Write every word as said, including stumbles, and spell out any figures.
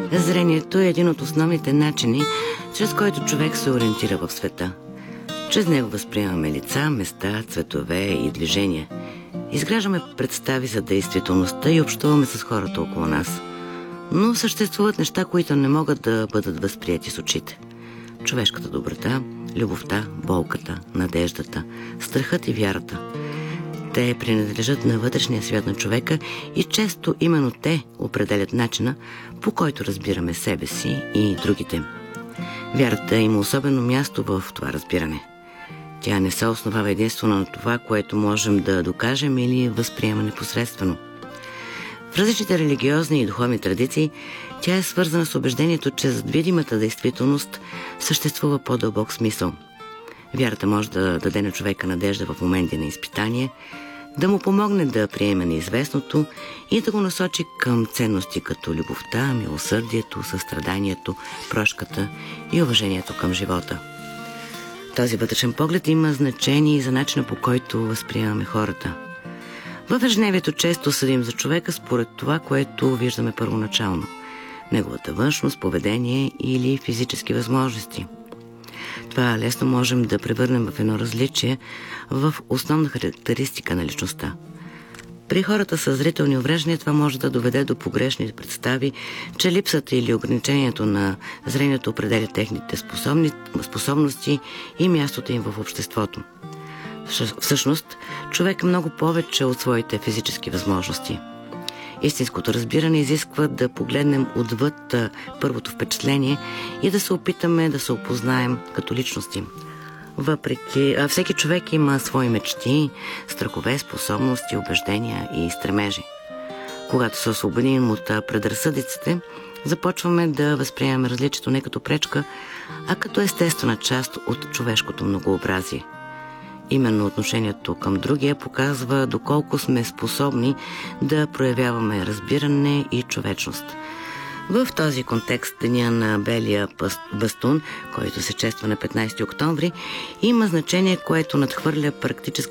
Зрението е един от основните начини, чрез който човек се ориентира в света. Чрез него възприемаме лица, места, цветове и движения. Изграждаме представи за действителността и общуваме с хората около нас. Но съществуват неща, които не могат да бъдат възприяти с очите. Човешката доброта, любовта, болката, надеждата, страхът и вярата. Те принадлежат на вътрешния свят на човека и често именно те определят начина, по който разбираме себе си и другите. Вярата има особено място в това разбиране. Тя не се основава единствено на това, което можем да докажем или възприема непосредствено. В различните религиозни и духовни традиции тя е свързана с убеждението, че зад видимата действителност съществува по-дълбок смисъл. Вярата може да даде на човека надежда в моменти на изпитание, да му помогне да приеме неизвестното и да го насочи към ценности като любовта, милосърдието, състраданието, прошката и уважението към живота. Този вътрешен поглед има значение и за начина, по който възприемаме хората. В ежедневието често съдим за човека според това, което виждаме първоначално – неговата външност, поведение или физически възможности. Това лесно можем да превърнем в едно различие в основна характеристика на личността. При хората с зрителни увреждания това може да доведе до погрешни представи, че липсата или ограничението на зрението определя техните способни, способности и мястото им в обществото. Всъщност, човек е много повече от своите физически възможности. Истинското разбиране изисква да погледнем отвъд първото впечатление и да се опитаме да се опознаем като личности. Въпреки, всеки човек има свои мечти, страхове, способности, убеждения и стремежи. Когато се освободим от предразсъдиците, започваме да възприемаме различието не като пречка, а като естествена част от човешкото многообразие. Именно отношението към другия показва доколко сме способни да проявяваме разбиране и човечност. В този контекст Деня на белия бастун, който се чества на петнайсети октомври, има значение, което надхвърля практическата